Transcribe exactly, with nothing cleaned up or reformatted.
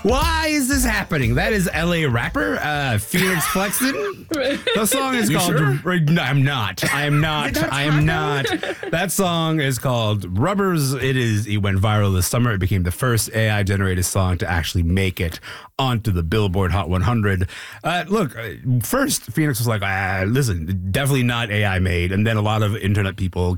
Why is this happening? That is L A rapper uh, Phoenix Flexton. The song is You called. sure? No, I'm not. I am not. I am not. That song is called Rubbers. It is. It went viral this summer. It became the first A I generated song to actually make it onto the Billboard Hot one hundred. Uh, look, uh, first Phoenix was like, ah, listen, definitely not A I made, and then a lot of internet people